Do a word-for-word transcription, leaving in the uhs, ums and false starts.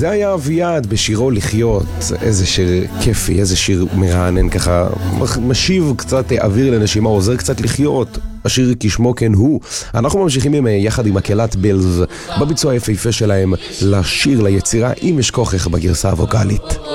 זה היה אביעד בשירו לחיות, איזה שיר כיפי, איזה שיר מרענן ככה, משיב קצת אוויר לנשימה, עוזר קצת לחיות, השיר כשמו כן הוא. אנחנו ממשיכים עם, יחד עם מקהלת בילז, בביצוע היפהפה שלהם לשיר, ליצירה אם אשכוחך בגרסה הווקלית.